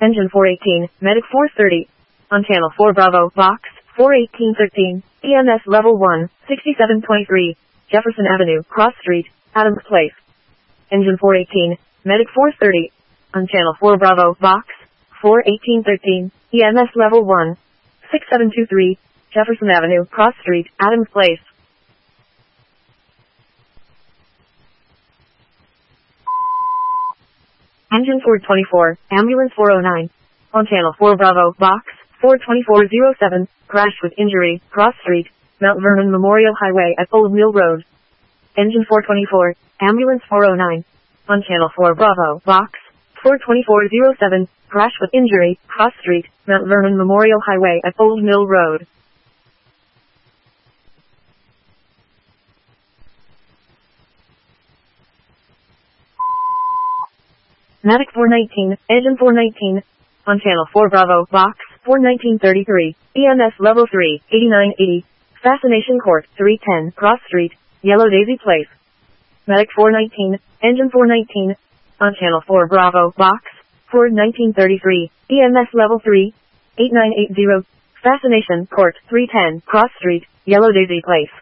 Engine 418, Medic 430. On Channel 4 Bravo, Box 41813, EMS Level 1, 6723, Jefferson Avenue, Cross Street, Adams Place. Engine 418, Medic 430. On Channel 4 Bravo, Box 41813, EMS Level 1, 6723, Jefferson Avenue, Cross Street, Adams Place. Engine 424, Ambulance 409. On Channel 4 Bravo, Box 42407, crash with injury, Cross Street, Mount Vernon Memorial Highway at Old Mill Road. Engine 424, Ambulance 409. On Channel 4 Bravo, Box 42407, crash with injury, Cross Street, Mount Vernon Memorial Highway at Old Mill Road. Medic 419, Engine 419. On Channel 4 Bravo, Box 41933, EMS Level 3, 8980, Fascination Court, 310, Cross Street, Yellow Daisy Place. Medic 419, Engine 419. On Channel 4 Bravo, Box 41933, EMS Level 3, 8980, Fascination Court, 310, Cross Street, Yellow Daisy Place.